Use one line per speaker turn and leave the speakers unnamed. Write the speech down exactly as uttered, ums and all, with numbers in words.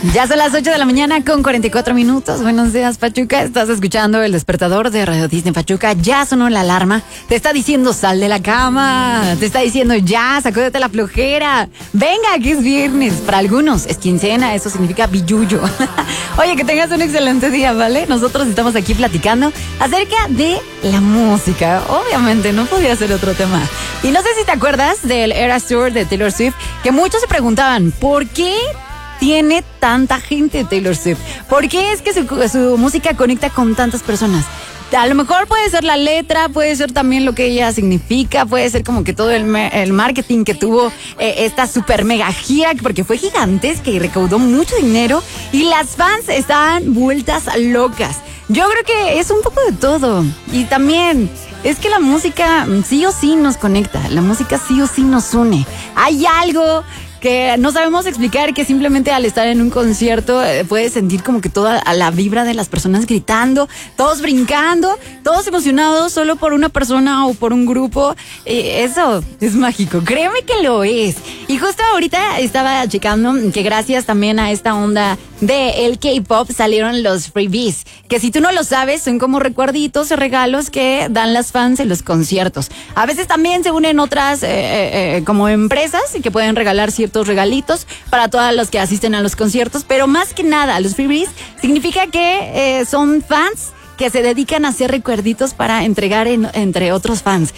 Ya son las ocho de la mañana con cuarenta y cuatro minutos. Buenos días, Pachuca. Estás escuchando el despertador de Radio Disney Pachuca. Ya sonó la alarma. Te está diciendo sal de la cama. Te está diciendo ya, sacúdete la flojera. Venga, que es viernes. Para algunos es quincena, eso significa billuyo. Oye, que tengas un excelente día, ¿vale? Nosotros estamos aquí platicando acerca de la música. Obviamente, no podía ser otro tema. Y no sé si te acuerdas del Eras Tour de Taylor Swift, que muchos se preguntaban, ¿por qué tiene tanta gente Taylor Swift? ¿Por qué es que su, su música conecta con tantas personas? A lo mejor puede ser la letra, puede ser también lo que ella significa, puede ser como que todo el, el marketing que tuvo eh, esta super mega gira, porque fue gigantesca y recaudó mucho dinero y las fans estaban vueltas locas. Yo creo que es un poco de todo. Y también es que la música sí o sí nos conecta, la música sí o sí nos une. Hay algo que no sabemos explicar, que simplemente al estar en un concierto eh, puedes sentir como que toda la vibra de las personas gritando, todos brincando, todos emocionados solo por una persona o por un grupo. Eh, eso es mágico, créeme que lo es. Y justo ahorita estaba checando que gracias también a esta onda de el K-pop salieron los freebies, que si tú no lo sabes son como recuerditos o regalos que dan las fans en los conciertos. A veces también se unen otras eh, eh, como empresas que pueden regalar ciertos regalitos para todos los que asisten a los conciertos, pero más que nada los freebies significa que eh, son fans que se dedican a hacer recuerditos para entregar en, entre otros fans.